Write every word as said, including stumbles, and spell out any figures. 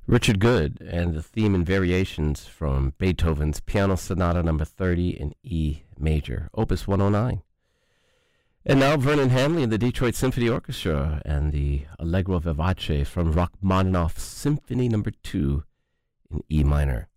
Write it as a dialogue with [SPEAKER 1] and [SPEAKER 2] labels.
[SPEAKER 1] Richard Good and the theme and variations from Beethoven's Piano Sonata number thirty in E major, opus one oh nine. And now Vernon Hamley and the Detroit Symphony Orchestra and the Allegro Vivace from Rachmaninoff's Symphony number two in E minor.